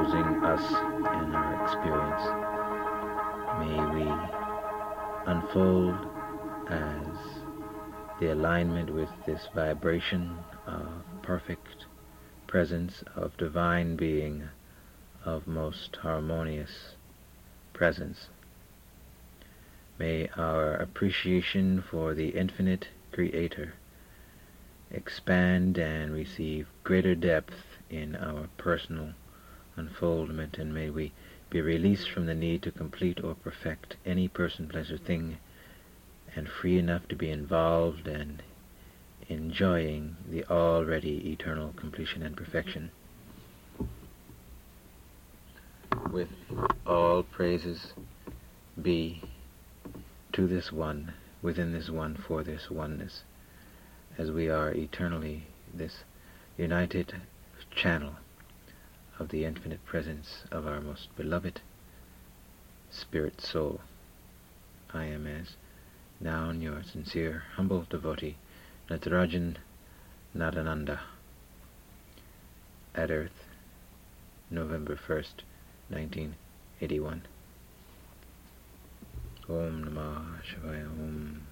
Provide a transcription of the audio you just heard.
composing us and our experience. May we unfold as the alignment with this vibration of perfect presence, of divine being, of most harmonious presence. May our appreciation for the infinite Creator expand and receive greater depth in our personal unfoldment, and may we be released from the need to complete or perfect any person, place, or thing, and free enough to be involved and enjoying the already eternal completion and perfection. With all praises be to this one, within this one, for this oneness, as we are eternally this united channel of the infinite presence of our most beloved spirit soul. I am as now your sincere, humble devotee, Natarajan Nadananda, at Earth, November 1st, 1981. Om Namah Shivaya Om.